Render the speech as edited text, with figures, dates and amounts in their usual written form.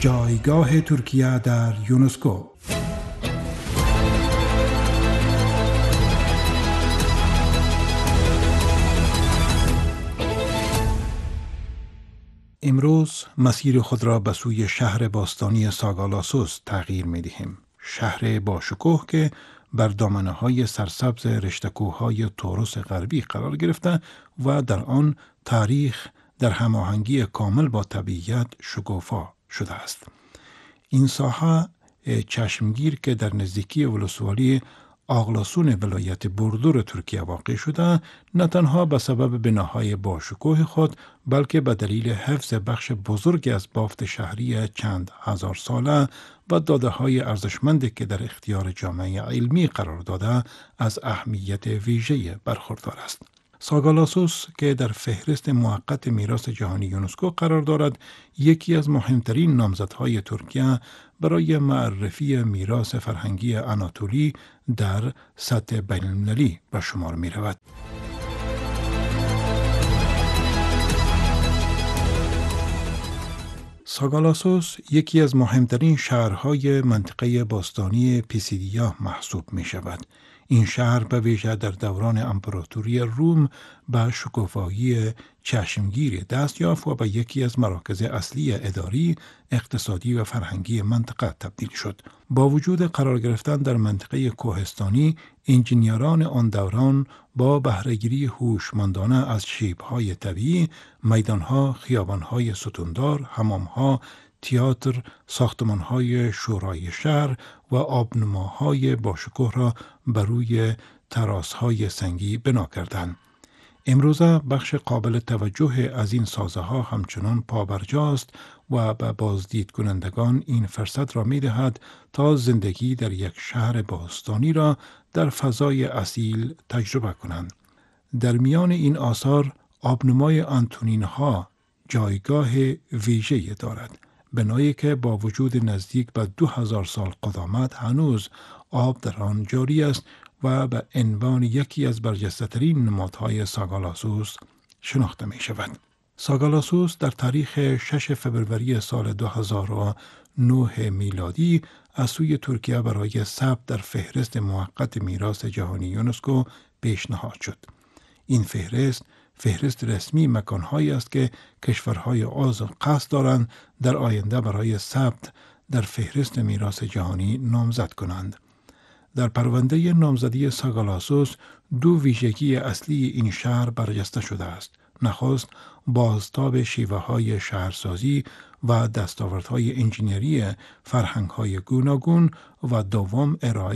جایگاه ترکیه در یونسکو. امروز مسیر خود را به سوی شهر باستانی ساگالاسوس تغییر می دهیم. شهر با شکوه که بر دامنه‌های سرسبز رشته کوه‌های توروس غربی قرار گرفته و در آن تاریخ در هماهنگی کامل با طبیعت شکوفا شده است. این ساحه چشمگیر که در نزدیکی ولسوالی آغلاسون ولایت بردور ترکیه واقع شده، نه تنها به سبب بناهای باشکوه خود بلکه به دلیل حفظ بخش بزرگی از بافت شهری چند هزار ساله و داده‌های ارزشمندی که در اختیار جامعه علمی قرار داده از اهمیت ویژه برخوردار است. ساگالاسوس که در فهرست موقت میراث جهانی یونسکو قرار دارد، یکی از مهمترین نامزدهای ترکیه برای معرفی میراث فرهنگی آناتولی در سطح بین‌المللی به شمار می رود. ساگالاسوس یکی از مهمترین شهرهای منطقه باستانی پیسیدیا محسوب می شود. این شهر به ویژه در دوران امپراتوری روم به شکوفایی چشمگیر دست یافت و به یکی از مراکز اصلی اداری، اقتصادی و فرهنگی منطقه تبدیل شد. با وجود قرار گرفتن در منطقه کوهستانی، انجینیران آن دوران با بهره‌گیری هوشمندانه از شیب‌های طبیعی، میدان‌ها، خیابان‌های ستوندار، حمام‌ها، تئاتر، ساختمان‌های شورای شهر و آبنماهای باشکوه را بر روی تراس‌های سنگی بنا کردند. امروزه بخش قابل توجه از این سازه‌ها همچنان پابرجاست و به بازدید کنندگان این فرصت را می دهد تا زندگی در یک شهر باستانی را در فضای اصیل تجربه کنند. در میان این آثار آبنمای آنتونین‌ها جایگاه ویژه‌ای دارد. بنایی که با وجود نزدیک به 2000 سال قدامت هنوز آب در آن جاری است و به عنوان یکی از برجسته‌ترین نمادهای ساگالاسوس شناخته می شود. ساگالاسوس در تاریخ 6 فوریه سال 2009 میلادی از سوی ترکیه برای ثبت در فهرست موقت میراث جهانی یونسکو پیشنهاد شد. این فهرست رسمی مکانهایی است که کشورهای عضو قصد دارند در آینده برای ثبت در فهرست میراث جهانی نامزد کنند. در پرونده نامزدی ساگالاسوس دو ویژگی اصلی این شهر برجسته شده است. نخست بازتاب شیوه‌های شهرسازی و دستاوردهای انجینری فرهنگ‌های گوناگون و دوم ارائه